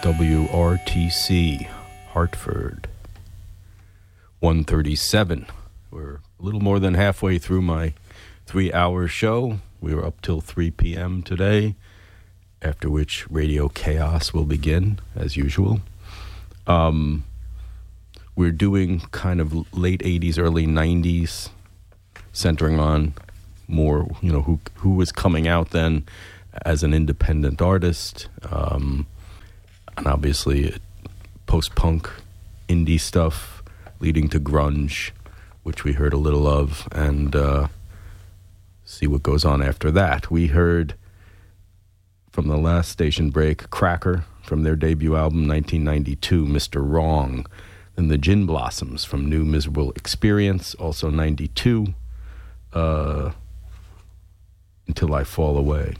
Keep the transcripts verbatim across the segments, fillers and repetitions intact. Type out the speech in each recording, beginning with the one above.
W R T C, Hartford. one thirty-seven. We're a little more than halfway through my three-hour show. We were up till three p.m. today, after which Radio Chaos will begin, as usual. Um, we're doing kind of late eighties, early nineties, centering on more, you know, who who was coming out then as an independent artist, um, and obviously post-punk indie stuff leading to grunge, which we heard a little of, and uh, see what goes on after that. We heard from the last station break, Cracker, from their debut album, nineteen ninety-two, Mister Wrong. Then the Gin Blossoms from New Miserable Experience, also ninety-two, uh, Until I Fall Away.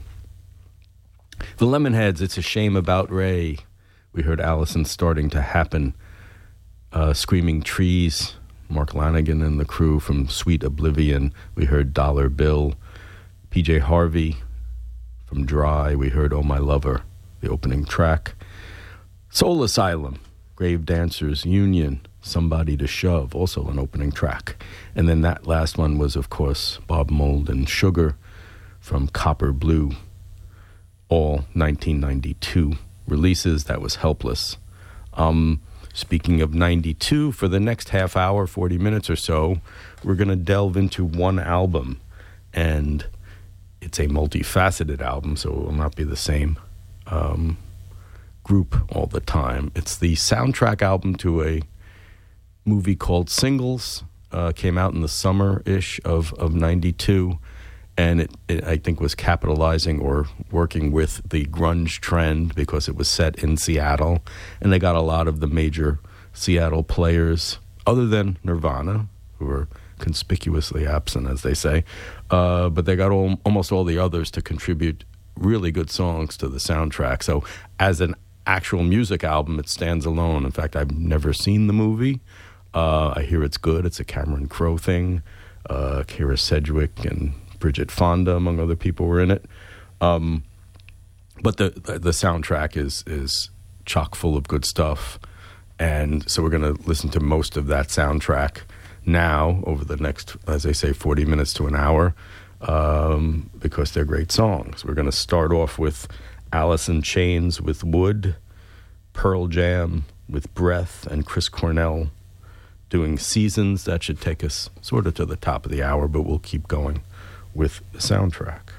The Lemonheads, It's a Shame About Ray. We heard Allison Starting to Happen. Uh, Screaming Trees, Mark Lanigan and the crew from Sweet Oblivion. We heard Dollar Bill. P J Harvey from Dry. We heard Oh My Lover, the opening track. Soul Asylum, Grave Dancers Union, Somebody to Shove, also an opening track. And then that last one was, of course, Bob Mould and Sugar from Copper Blue. All nineteen ninety-two releases. That was Helpless. Um, speaking of ninety-two, for the next half hour, forty minutes or so, we're going to delve into one album. And it's a multifaceted album, so it will not be the same um, group all the time. It's the soundtrack album to a movie called Singles. Uh, came out in the summer-ish of, of ninety-two. And it, it, I think, was capitalizing or working with the grunge trend because it was set in Seattle. And they got a lot of the major Seattle players, other than Nirvana, who were conspicuously absent, as they say. Uh, but they got all, almost all the others to contribute really good songs to the soundtrack. So as an actual music album, it stands alone. In fact, I've never seen the movie. Uh, I hear it's good. It's a Cameron Crowe thing. Uh, Kira Sedgwick and Bridget Fonda, among other people, were in it. Um, but the, the the soundtrack is is chock full of good stuff. And so we're going to listen to most of that soundtrack now over the next, as I say, forty minutes to an hour, um, because they're great songs. We're going to start off with Alice in Chains with Wood, Pearl Jam with Breath, and Chris Cornell doing Seasons. That should take us sort of to the top of the hour, but we'll keep going with the soundtrack.